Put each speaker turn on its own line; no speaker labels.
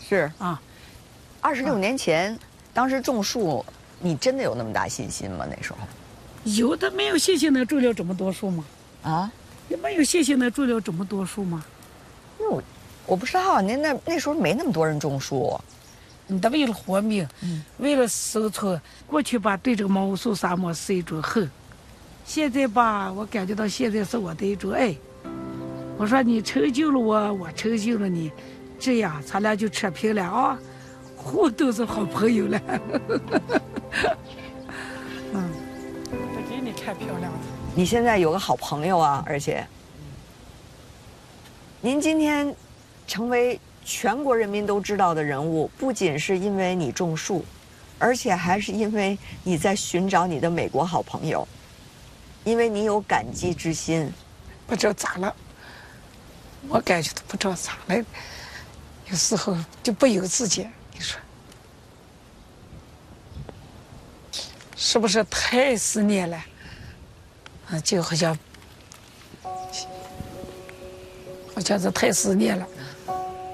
是
啊。
26年前，当时种树，你真的有那么大信心吗？那时候？
有的没有信心能种了这么多树吗？
啊？
也没有信心能种了这么多树吗？
因为我不知道，那时候没那么多人种树。
他为了活命，为了生存，过去吧对这个毛乌素沙漠是一种恨，现在吧我感觉到现在是我的一种爱。我说你成就了我，我成就了你，这样咱俩就扯平了啊，互都是好朋友了。这给你看漂亮的。
你现在有个好朋友啊，而且，您今天成为全国人民都知道的人物，不仅是因为你种树，而且还是因为你在寻找你的美国好朋友，因为你有感激之心。
不知道咋了，我感觉都不知道咋了，有时候就不由自己。你说是不是太思念了？就好像是太思念了。